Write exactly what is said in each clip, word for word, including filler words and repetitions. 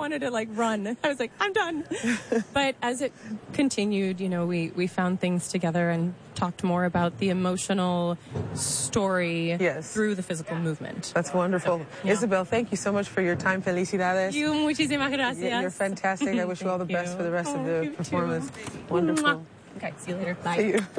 wanted to like run. I was like, I'm done. But as it continued, you know, we, we found things together and talked more about the emotional story yes. through the physical movement. That's wonderful. Yeah. Isabel, thank you so much for your time. Felicidades. You, muchísimas gracias. You're fantastic. I wish you all the best for the rest oh, of the you performance. Too. Wonderful. Okay, see you later. Bye. See you.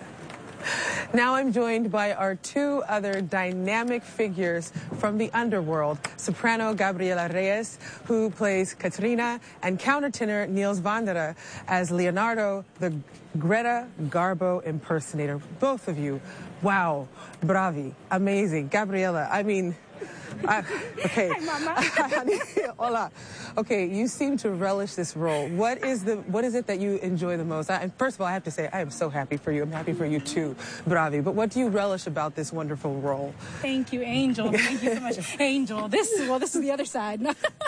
Now I'm joined by our two other dynamic figures from the underworld, soprano Gabriela Reyes, who plays Katrina, and countertenor Niels Vandera as Leonardo, the Greta Garbo impersonator. Both of you, wow, bravi, amazing. Gabriela, I mean... Uh, okay. Hi, Mama. Hola. Okay, you seem to relish this role. What is the what is it that you enjoy the most? I, first of all, I have to say I am so happy for you. I'm happy for you too, Bravi. But what do you relish about this wonderful role? Thank you, Angel. Thank you so much, Angel. This well, this is the other side.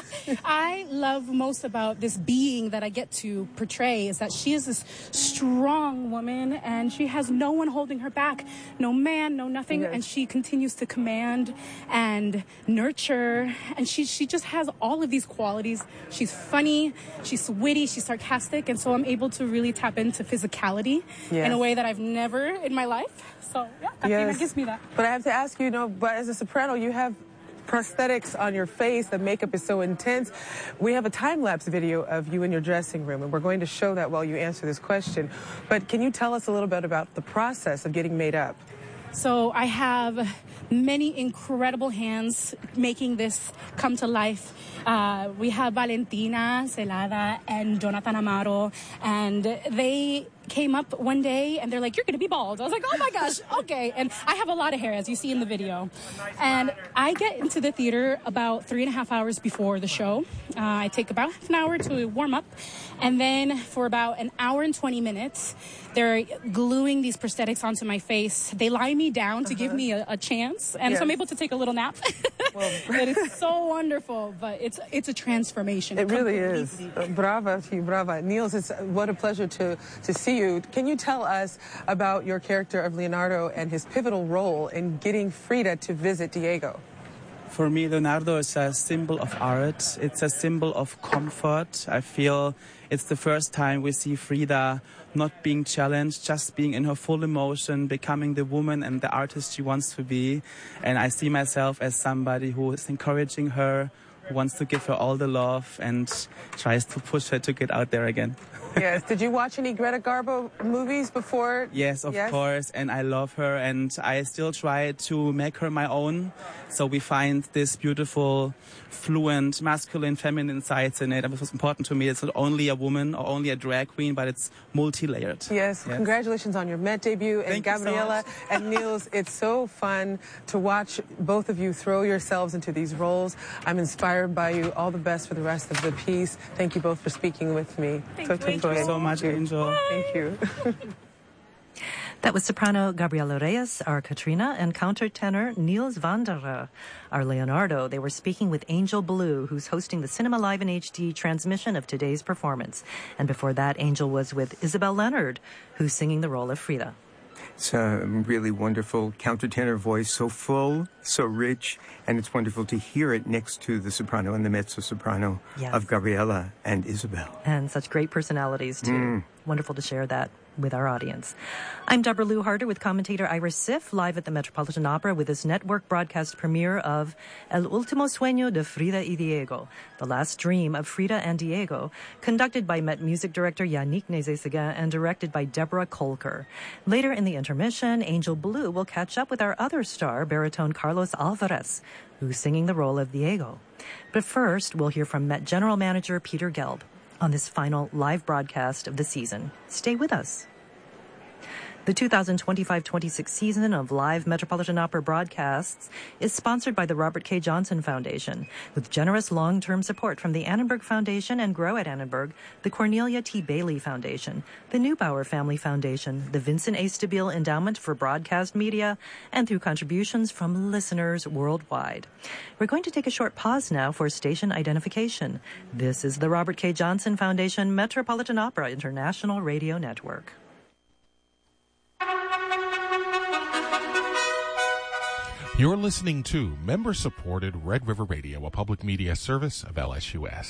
I love most about this being that I get to portray is that she is this strong woman, and she has no one holding her back, no man, no nothing, yes. and she continues to command and nurture, and she she just has all of these qualities. She's funny, she's witty, she's sarcastic, and so I'm able to really tap into physicality yes. in a way that I've never in my life. So yeah, Katrina yes. gives me that. But I have to ask you, you know, but as a soprano, you have prosthetics on your face. The makeup is so intense. We have a time-lapse video of you in your dressing room, and we're going to show that while you answer this question. But can you tell us a little bit about the process of getting made up? So I have many incredible hands making this come to life. Uh, we have Valentina Celada and Jonathan Amaro, and they came up one day and they're like, you're going to be bald. I was like, oh my gosh, okay. And I have a lot of hair, as you see in the video. And I get into the theater about three and a half hours before the show. Uh, I take about half an hour to warm up. And then for about an hour and twenty minutes, they're gluing these prosthetics onto my face. They lie me down to uh-huh. give me a, a chance. And yes. so I'm able to take a little nap. Well, it is so wonderful, but it's it's a transformation. It really is. Uh, brava to you, brava. Niels, it's what a pleasure to, to see you. Can you tell us about your character of Leonardo and his pivotal role in getting Frida to visit Diego? For me, Leonardo is a symbol of art. It's a symbol of comfort. I feel it's the first time we see Frida not being challenged, just being in her full emotion, becoming the woman and the artist she wants to be. And I see myself as somebody who is encouraging her, who wants to give her all the love and tries to push her to get out there again. Yes. Did you watch any Greta Garbo movies before? Yes, of yes? course. And I love her, and I still try to make her my own. So we find this beautiful, fluent, masculine, feminine sides in it. It was important to me. It's not only a woman or only a drag queen, but it's multi-layered. Yes. yes. Congratulations on your Met debut. And Thank Gabriela so and Niels, it's so fun to watch both of you throw yourselves into these roles. I'm inspired by you. All the best for the rest of the piece. Thank you both for speaking with me. Thank you. Thank you so much, Angel. Bye. Thank you. That was soprano Gabriela Reyes, our Katrina, and countertenor Niels Vandera, our Leonardo. They were speaking with Angel Blue, who's hosting the Cinema Live in H D transmission of today's performance. And before that, Angel was with Isabel Leonard, who's singing the role of Frida. It's a really wonderful countertenor voice, so full, so rich, and it's wonderful to hear it next to the soprano and the mezzo-soprano yes. of Gabriela and Isabel. And such great personalities, too. Mm. Wonderful to share that with our audience. I'm Deborah Lou Harder with commentator Iris Siff, live at the Metropolitan Opera with this network broadcast premiere of El Último Sueño de Frida y Diego, The Last Dream of Frida and Diego, conducted by Met music director Yannick Nézet-Séguin and directed by Deborah Kolker. Later in the intermission, Angel Blue will catch up with our other star, baritone Carlos Alvarez, who's singing the role of Diego. But first, we'll hear from Met General Manager Peter Gelb on this final live broadcast of the season. Stay with us. The two thousand twenty-five twenty-six season of live Metropolitan Opera broadcasts is sponsored by the Robert K. Johnson Foundation, with generous long-term support from the Annenberg Foundation and Grow at Annenberg, the Cornelia T. Bailey Foundation, the Neubauer Family Foundation, the Vincent A. Stabile Endowment for Broadcast Media, and through contributions from listeners worldwide. We're going to take a short pause now for station identification. This is the Robert K. Johnson Foundation Metropolitan Opera International Radio Network. You're listening to member-supported Red River Radio, a public media service of L S U S.